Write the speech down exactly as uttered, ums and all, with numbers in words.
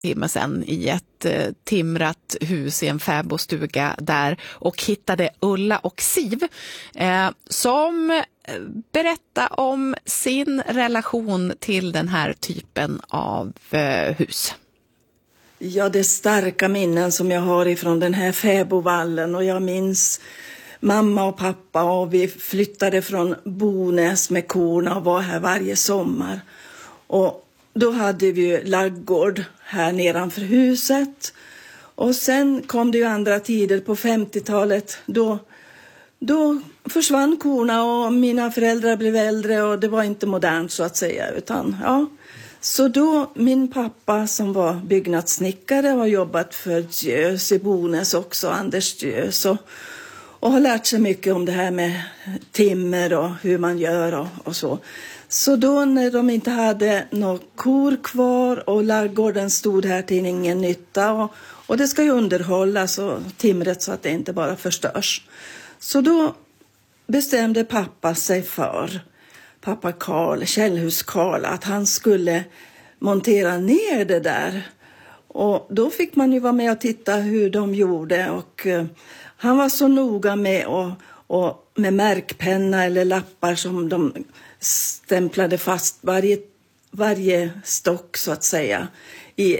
timme sedan i ett eh, timrat hus i en fäbodstuga där och hittade Ulla och Siv eh, som berättar om sin relation till den här typen av eh, hus. Ja, det är starka minnen som jag har ifrån den här fäbodvallen, och jag minns mamma och pappa, och vi flyttade från Bonäs med korna och var här varje sommar. Och då hade vi ju laggård här nedanför huset. Och sen kom det ju andra tider på femtiotalet. Då, då försvann korna och mina föräldrar blev äldre och det var inte modernt så att säga. Utan, ja. Så då min pappa som var byggnadssnickare har jobbat för Djös i Bonäs också, Anders Djös. Och, och har lärt sig mycket om det här med timmer och hur man gör och, och så. Så då när de inte hade några kor kvar och laggården stod här till ingen nytta och, och det ska ju underhållas och timret så att det inte bara förstörs. Så då bestämde pappa sig för, pappa Karl, Källhus Karl, att han skulle montera ner det där. Och då fick man ju vara med och titta hur de gjorde, och uh, han var så noga med, och, och med märkpenna eller lappar som de stämplade fast varje, varje stock så att säga.